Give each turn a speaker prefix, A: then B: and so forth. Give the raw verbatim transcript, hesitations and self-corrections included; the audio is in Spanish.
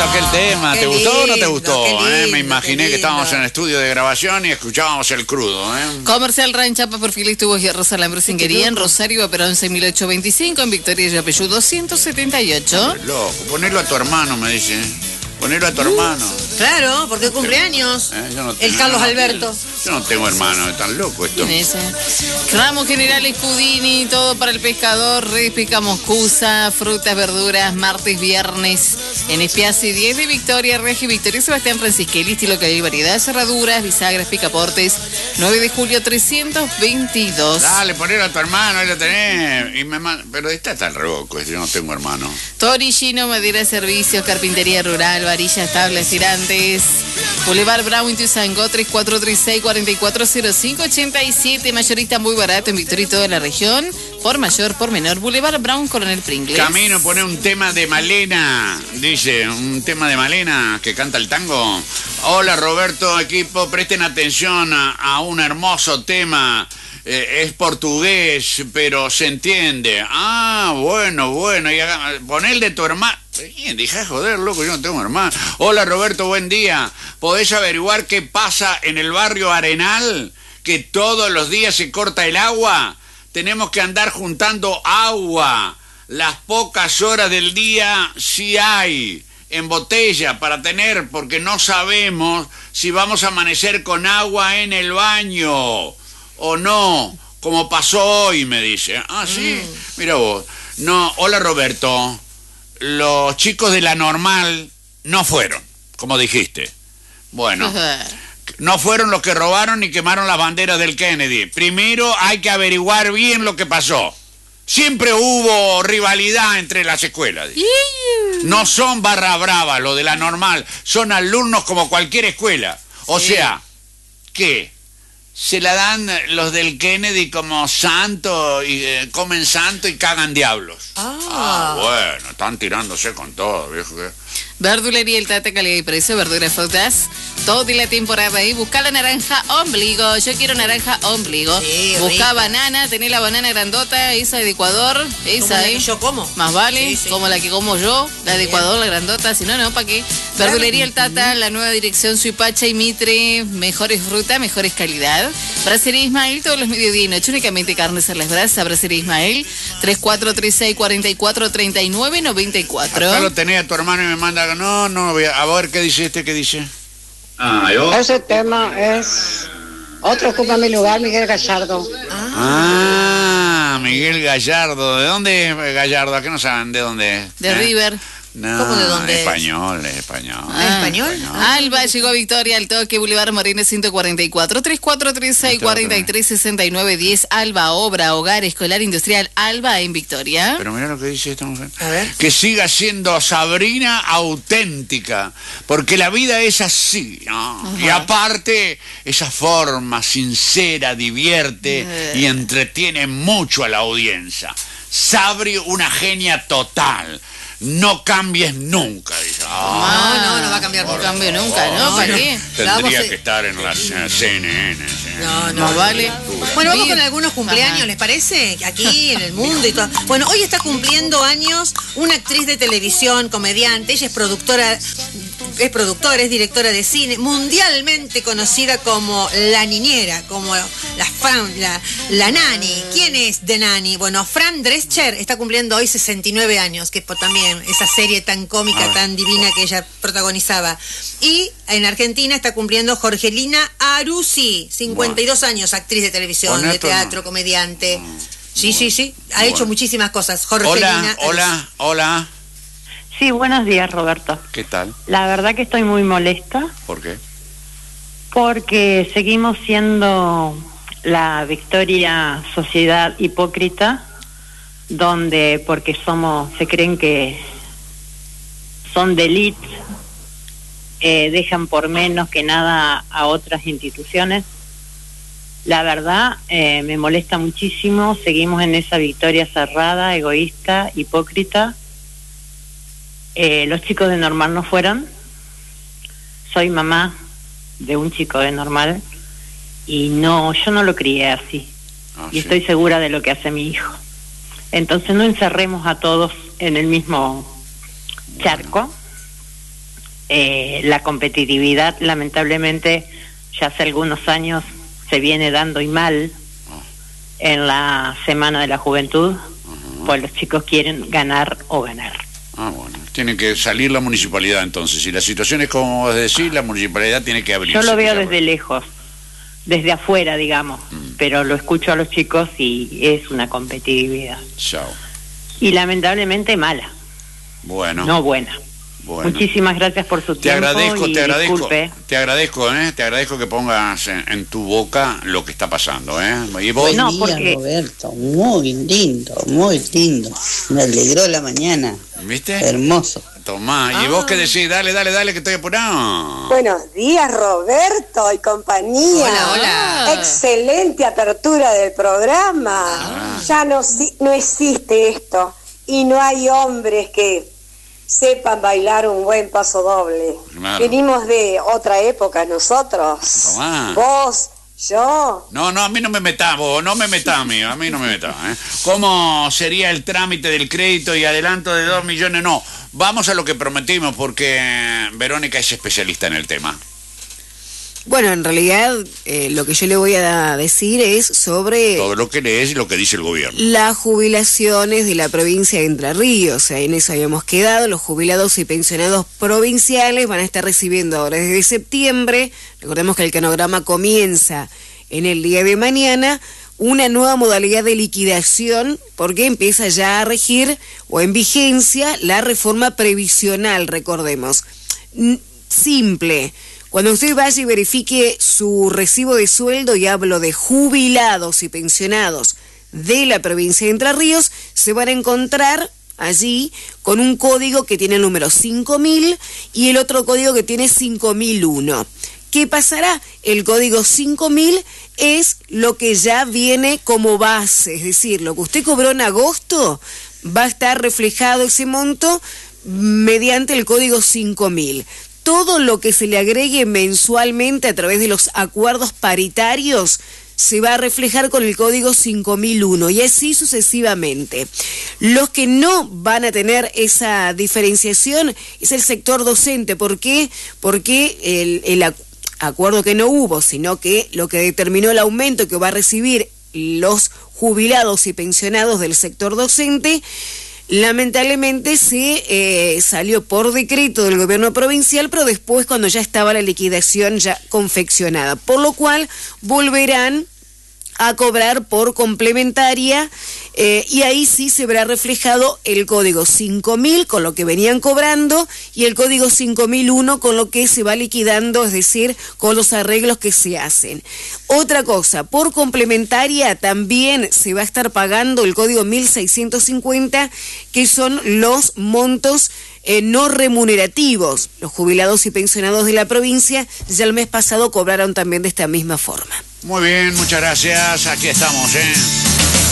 A: aquel tema. ¿Te
B: Qué
A: gustó o no te
B: lindo,
A: gustó?
B: qué
A: eh?
B: lindo,
A: Me imaginé
B: qué
A: que estábamos
B: lindo.
A: en el estudio de grabación y escuchábamos el crudo. ¿eh?
C: Comercial Ranchapa, Porfiles, Tubos y Arroz Alambre Singuería, en Rosario, Perón seis mil ochocientos veinticinco, en Victoria y Yapeyú doscientos setenta y ocho.
A: Loco, ponelo a tu hermano, me dice. Ponelo a tu hermano.
B: Claro, porque cumpleaños.
A: Eh, yo no
B: El
A: tengo-
B: Carlos
A: no,
B: Alberto.
A: Yo no tengo hermano, es tan loco esto.
C: ¿Quién es ese? Ramos Generales Cudini, todo para el pescador, res, pesca moscusa, frutas, verduras, martes, viernes, en Espiasi diez de Victoria, Regi, Victoria Sebastián Francisquelli, estilo que hay variedad de cerraduras, bisagras, picaportes, nueve de julio trescientos veintidós.
A: Dale, ponelo a tu hermano, ahí lo tenés. Y me man- Pero está tan loco, yo no tengo hermano.
C: Torillino, madera de servicios, carpintería rural, varillas, tablas, tirantes. Boulevard Brown, Ituzaingó, tres cuatro tres seis, cuatro cuatro cero cinco, ocho siete. Mayorista muy barato en Victoria y toda la región. Por mayor, por menor. Boulevard Brown, Coronel Pringles.
A: Camino, pone un tema de Malena. Dice, un tema de Malena que canta el tango. Hola Roberto, equipo, presten atención a, a un hermoso tema. Eh, es portugués, pero se entiende. Ah, bueno, bueno. Y haga, poné el de tu hermano. Deja de joder, loco, yo no tengo hermano. Hola Roberto, buen día. ¿Podés averiguar qué pasa en el barrio Arenal? Que todos los días se corta el agua. Tenemos que andar juntando agua. Las pocas horas del día sí hay. En botella para tener, porque no sabemos si vamos a amanecer con agua en el baño o no, como pasó hoy, me dice. Ah, sí, mm. Mira vos. No, hola Roberto. Los chicos de la normal no fueron, como dijiste. Bueno, no fueron los que robaron ni quemaron las banderas del Kennedy. Primero hay que averiguar bien lo que pasó. Siempre hubo rivalidad entre las escuelas. No son barra brava lo de la normal, son alumnos como cualquier escuela. O sí. sea, ¿qué? Se la dan los del Kennedy como santo y eh, comen santo y cagan diablos. Ah. ah, bueno, están tirándose con todo, viejo.
C: Verdulería El Tata, calidad y precio, verduras, frutas, toda la temporada ahí. Busca la naranja ombligo, yo quiero naranja ombligo. Sí, busca rica. Banana, tenés la banana grandota, esa de Ecuador, esa ahí.
B: Yo como.
C: Más vale, sí, sí. Como la que como yo, la de Ecuador, la grandota, si no, no, ¿para qué? Claro. Verdulería El Tata, la nueva dirección Suipacha y Mitre, mejores frutas, mejores calidad. Bracería Ismael, todos los mediodías y noche, únicamente carnes a las brasas. Bracería Ismael, tres cuatro tres seis, cuatro cuatro tres nueve nueve cuatro.
A: Acá lo tenés a tu hermano y me manda, no, no, voy a, a ver qué dice este, qué dice.
D: Ah, yo. Ese tema es Otro ocupa mi lugar, Miguel Gallardo.
A: Ah, ah Miguel Gallardo. ¿De dónde es Gallardo? ¿A qué no saben de dónde es?
C: De
A: ¿Eh?
C: River.
A: No,
B: ¿Cómo de dónde es?
A: español, es español.
B: Ah, ¿español? español.
C: Alba llegó a Victoria al toque, Boulevard Moreno ciento cuarenta y cuatro, tres cuatro tres seis, cuatro tres seis nueve uno cero. Alba, obra, hogar, escolar, industrial, Alba en Victoria.
A: Pero mira lo que dice esta mujer.
B: A ver.
A: Que siga siendo Sabrina auténtica, porque la vida es así, ¿no? Y aparte, esa forma sincera divierte uh. y entretiene mucho a la audiencia. Sabri, una genia total. No cambies nunca, dice.
B: Ah, no, no, no va a cambiar.
C: No cambio nunca, ¿no?
B: no
C: ¿Para
B: no.
C: qué?
A: Tendría que estar en la C N N.
B: No, no,
C: no vale.
B: Bueno, vamos con algunos cumpleaños, ¿les parece? Aquí en el mundo y todo. Bueno, hoy está cumpliendo años una actriz de televisión, comediante. Ella es productora, es productora, es directora de cine, mundialmente conocida como La Niñera, como la Fran, la, la Nani. ¿Quién es de Nani? Bueno, Fran Drescher está cumpliendo hoy sesenta y nueve años, que por también esa serie tan cómica, ah. tan divina que ella protagonizaba. Y en Argentina está cumpliendo Jorgelina Aruzzi, cincuenta y dos bueno. años, actriz de televisión, de teatro, no. comediante. No. Sí, sí, sí, ha bueno. hecho muchísimas cosas. Jorgelina
A: Hola,
B: Aruzzi.
A: hola, hola.
E: Sí, buenos días, Roberto.
A: ¿Qué tal?
E: La verdad que estoy muy molesta.
A: ¿Por qué?
E: Porque seguimos siendo la Victoria sociedad hipócrita, donde porque somos, se creen que son de élite, eh, dejan por menos que nada a otras instituciones. La verdad, eh, me molesta muchísimo. Seguimos en esa Victoria cerrada, egoísta, hipócrita. Eh, los chicos de normal no fueron. Soy mamá de un chico de normal y no, yo no lo crié así. Ah, y sí. Estoy segura de lo que hace mi hijo. Entonces no encerremos a todos en el mismo charco. eh, la competitividad lamentablemente ya hace algunos años se viene dando y mal en la Semana de la Juventud, uh-huh. pues los chicos quieren ganar o ganar.
A: Ah, bueno, tiene que salir la municipalidad entonces, si la situación es como vos decís, la municipalidad tiene que abrirse.
E: Yo lo veo desde lejos, desde afuera, digamos, mm. pero lo escucho a los chicos y es una competitividad.
A: Chao.
E: Y lamentablemente mala.
A: Bueno.
E: No buena.
A: Bueno.
E: Muchísimas gracias por su
A: te
E: tiempo.
A: Agradezco,
E: y
A: te agradezco,
E: disculpe.
A: te agradezco, ¿eh? Te agradezco que pongas en, en tu boca lo que está pasando, ¿eh? Y vos...
F: Buen
E: no,
F: día,
E: porque...
F: Roberto, muy lindo, muy lindo. Me alegró la mañana.
A: ¿Viste?
F: Hermoso.
A: Tomá,
B: ah.
A: ¿y vos qué decís? Dale, dale, dale, que estoy apurado.
G: Buenos días, Roberto y compañía.
B: Hola, hola.
G: Excelente apertura del programa.
A: Ah.
G: Ya no, no existe esto y no hay hombres que sepan bailar un buen paso doble.
A: Claro.
G: Venimos de otra época nosotros.
A: Tomá.
G: Vos, yo.
A: No, no, a mí no me metás, vos, no me metás a mí, a mí no me metás, ¿eh? ¿Cómo sería el trámite del crédito y adelanto de dos millones? No, vamos a lo que prometimos porque Verónica es especialista en el tema.
H: Bueno, en realidad eh, lo que yo le voy a decir es sobre...
A: Todo lo que lees y lo que dice el gobierno.
H: Las jubilaciones de la provincia de Entre Ríos, o sea, en eso habíamos quedado. Los jubilados y pensionados provinciales van a estar recibiendo ahora desde septiembre, recordemos que el cronograma comienza en el día de mañana, una nueva modalidad de liquidación porque empieza ya a regir o en vigencia la reforma previsional, recordemos. Simple. Cuando usted vaya y verifique su recibo de sueldo, y hablo de jubilados y pensionados de la provincia de Entre Ríos, se van a encontrar allí con un código que tiene el número cinco mil y el otro código que tiene cinco mil uno. ¿Qué pasará? El código cinco mil es lo que ya viene como base, es decir, lo que usted cobró en agosto va a estar reflejado ese monto mediante el código cinco mil. Todo lo que se le agregue mensualmente a través de los acuerdos paritarios se va a reflejar con el código cinco mil uno y así sucesivamente. Los que no van a tener esa diferenciación es el sector docente. ¿Por qué? Porque el, el acuerdo que no hubo, sino que lo que determinó el aumento que va a recibir los jubilados y pensionados del sector docente, lamentablemente se eh, salió por decreto del gobierno provincial, pero después cuando ya estaba la liquidación ya confeccionada, por lo cual volverán a cobrar por complementaria eh, y ahí sí se verá reflejado el código cinco mil con lo que venían cobrando y el código cinco mil uno con lo que se va liquidando, es decir, con los arreglos que se hacen. Otra cosa, por complementaria también se va a estar pagando el código mil seiscientos cincuenta, que son los montos eh, no remunerativos. Los jubilados y pensionados de la provincia ya el mes pasado cobraron también de esta misma forma.
A: Muy bien, muchas gracias. Aquí estamos, ¿eh?